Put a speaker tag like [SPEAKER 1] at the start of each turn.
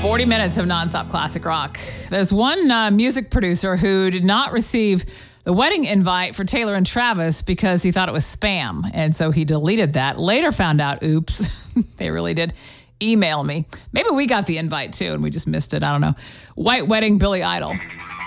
[SPEAKER 1] 40 minutes of nonstop classic rock. There's one music producer who did not receive the wedding invite for Taylor and Travis because he thought it was spam. And so he deleted that. Later found out, oops, they really did email me. Maybe we got the invite too and we just missed it. I don't know. White Wedding, Billy Idol.